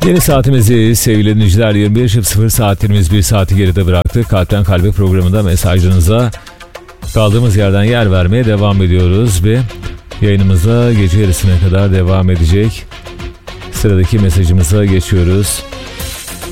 Yeni saatimizi sevgili dinleyiciler 21.00 saatlerimiz bir saati geride bıraktık. Kalpten Kalbe programında mesajlarınıza kaldığımız yerden yer vermeye devam ediyoruz ve yayınımıza gece yarısına kadar devam edecek. Sıradaki mesajımıza geçiyoruz.